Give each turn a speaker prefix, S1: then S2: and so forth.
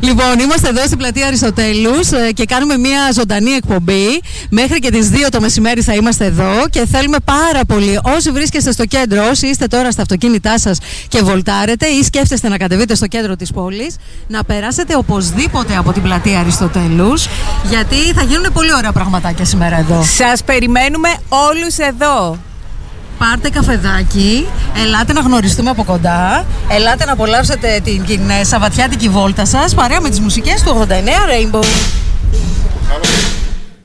S1: Λοιπόν, είμαστε εδώ στην πλατεία Αριστοτέλους και κάνουμε μια ζωντανή εκπομπή. Μέχρι και τις 2 το μεσημέρι θα είμαστε εδώ και θέλουμε πάρα πολύ, όσοι βρίσκεστε στο κέντρο, όσοι είστε τώρα στα αυτοκίνητά σας και βολτάρετε ή σκέφτεστε να κατεβείτε στο κέντρο της πόλης, να περάσετε οπωσδήποτε από την πλατεία Αριστοτέλους, γιατί θα γίνουν πολύ ωραία πραγματάκια σήμερα εδώ.
S2: Σας περιμένουμε όλους εδώ.
S1: Πάρτε καφεδάκι, ελάτε να γνωριστούμε από κοντά, ελάτε να απολαύσετε την σαββατιάτικη βόλτα σας παρέα με τις μουσικές του 89 Rainbow.